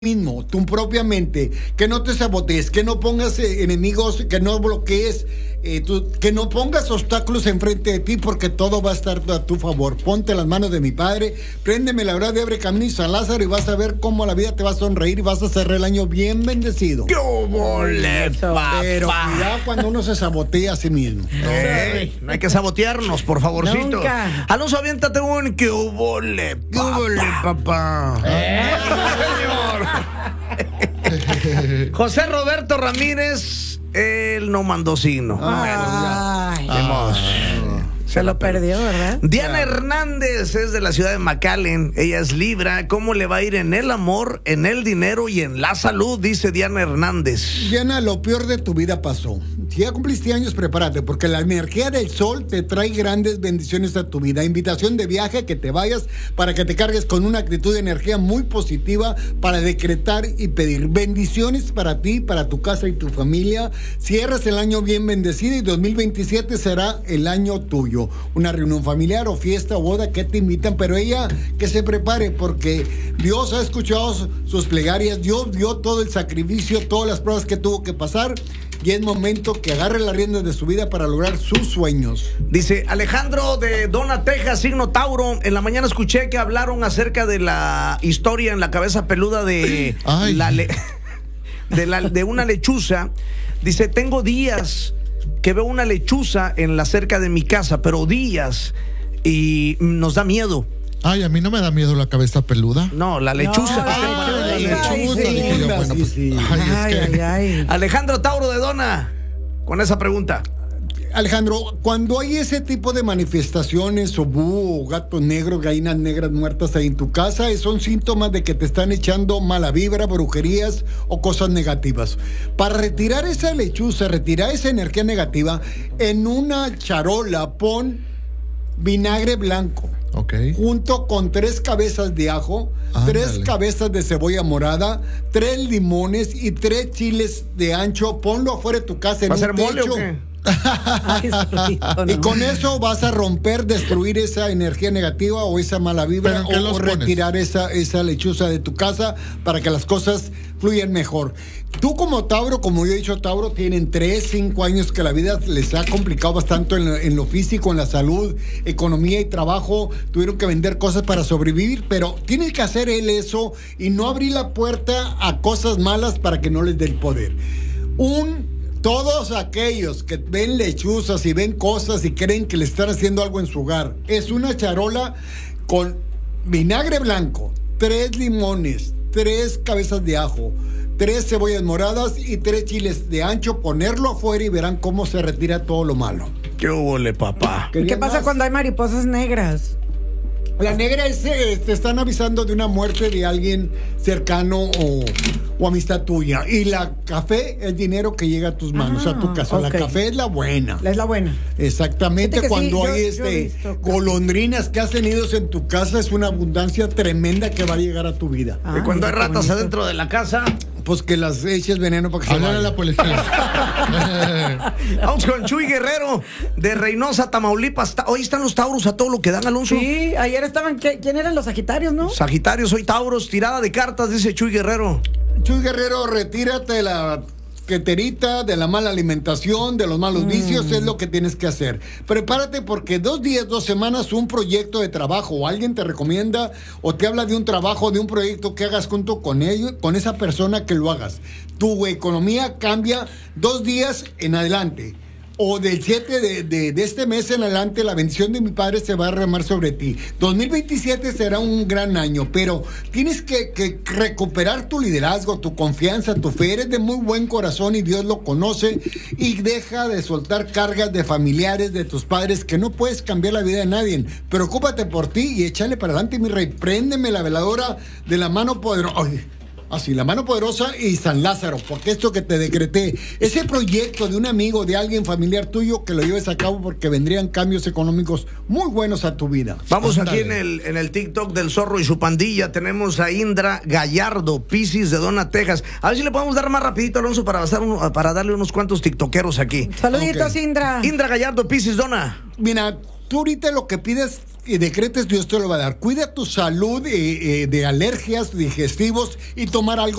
mismo, tu propia mente, que no te sabotees, que no pongas enemigos, que no bloquees, que no pongas obstáculos enfrente de ti, porque todo va a estar a tu favor. Ponte las manos de mi Padre, préndeme la verdad de Abre Camino y San Lázaro, y vas a ver cómo la vida te va a sonreír y vas a cerrar el año bien bendecido. ¡Qué obole, papá! Pero cuidado cuando uno se sabotea a sí mismo. No hay que sabotearnos, por favorcito. Nunca. Alonso, aviéntate un ¡qué obole, papá! Señor. José Roberto Ramírez, él no mandó signo. Ay, Se lo perdió, ¿verdad? Diana Hernández es de la ciudad de McAllen. Ella es Libra. ¿Cómo le va a ir en el amor, en el dinero y en la salud? Dice Diana Hernández. Diana, lo peor de tu vida pasó. Si ya cumpliste años, prepárate, porque la energía del sol te trae grandes bendiciones a tu vida. Invitación de viaje, que te vayas para que te cargues con una actitud de energía muy positiva para decretar y pedir bendiciones para ti, para tu casa y tu familia. Cierras el año bien bendecido y 2027 será el año tuyo. Una reunión familiar o fiesta o boda que te invitan, pero ella que se prepare, porque Dios ha escuchado sus plegarias, Dios vio todo el sacrificio, todas las pruebas que tuvo que pasar, y es momento que agarre las riendas de su vida para lograr sus sueños. Dice Alejandro de Dona, Texas, signo Tauro. En la mañana escuché que hablaron acerca de la historia en la cabeza peluda de de una lechuza. Dice, tengo días que veo una lechuza en la cerca de mi casa, pero días, y nos da miedo. Ay, a mí no me da miedo la cabeza peluda. No, la lechuza. Alejandro Tauro de Dona, con esa pregunta. Alejandro, cuando hay ese tipo de manifestaciones o búho, o gatos negros, gallinas negras muertas ahí en tu casa, son síntomas de que te están echando mala vibra, brujerías o cosas negativas. Para retirar esa lechuza, retirar esa energía negativa, en una charola pon vinagre blanco. Okay. Junto con 3 cabezas de ajo, Ándale. 3 cabezas de cebolla morada, 3 limones y 3 chiles de ancho. Ponlo afuera de tu casa en ¿Va a un ser mole techo. o qué? Ay, solito, Y no. con eso vas a romper, destruir esa energía negativa o esa mala vibra, ¿Pero en qué los o pones? retirar esa lechuza de tu casa para que las cosas fluyan mejor. Tú como Tauro, como yo he dicho, Tauro, tienen 3-5 años que la vida les ha complicado bastante en lo físico, en la salud, economía y trabajo. Tuvieron que vender cosas para sobrevivir, pero tiene que hacer él eso y no abrir la puerta a cosas malas para que no les dé el poder. Todos aquellos que ven lechuzas y ven cosas y creen que le están haciendo algo en su hogar, es una charola con vinagre blanco, 3 limones, 3 cabezas de ajo, 3 cebollas moradas y 3 chiles de ancho. Ponerlo afuera y verán cómo se retira todo lo malo. ¿Qué huele, papá? ¿Qué pasa más? cuando hay mariposas negras? La negra es, te están avisando de una muerte de alguien cercano o amistad tuya. Y la café es dinero que llega a tus manos, a tu casa. Ok. La café es la buena. Es la buena. Exactamente. Fíjate que Cuando sí, hay yo he visto café. golondrinas que hacen nidos en tu casa, es una abundancia tremenda que va a llegar a tu vida. Y cuando hay qué ratas bonito. adentro de la casa, Pues que las eches veneno para que se Hablar a vayan. la policía. vamos con Chuy Guerrero de Reynosa, Tamaulipas. Hoy están los Tauros a todo lo que dan, Alonso. Sí, ayer estaban, ¿quién eran los Sagitarios, no? Sagitarios, hoy Tauros, tirada de cartas, dice Chuy Guerrero. Chuy Guerrero, retírate de la queterita, de la mala alimentación, de los malos vicios, es lo que tienes que hacer. Prepárate porque 2 días, 2 semanas, un proyecto de trabajo, o alguien te recomienda o te habla de un trabajo, de un proyecto que hagas junto con ellos, con esa persona que lo hagas. Tu economía cambia 2 días en adelante. O del 7 de este mes en adelante, la bendición de mi Padre se va a derramar sobre ti. 2027 será un gran año, pero tienes que recuperar tu liderazgo, tu confianza, tu fe. Eres de muy buen corazón y Dios lo conoce. Y deja de soltar cargas de familiares, de tus padres, que no puedes cambiar la vida de nadie. Preocúpate por ti y échale para adelante, mi rey. Préndeme la veladora de la mano poderosa. Así, la mano poderosa y San Lázaro, porque esto que te decreté, ese proyecto de un amigo, de alguien familiar tuyo, que lo lleves a cabo porque vendrían cambios económicos muy buenos a tu vida. Vamos aquí Ándale. en el TikTok del Zorro y su pandilla. Tenemos a Indra Gallardo, Piscis de Dona, Texas. A ver si le podemos dar más rapidito, Alonso, para darle unos cuantos tiktokeros aquí. Saluditos, Ok. Indra. Indra Gallardo, Piscis, Dona. Mira, tú ahorita lo que pides que decretes, Dios te lo va a dar. Cuida tu salud de alergias, digestivos y tomar algo